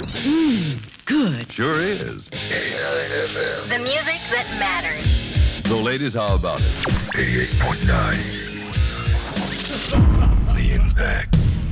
Good. Sure is. The music that matters. So, ladies, how about it? 88.9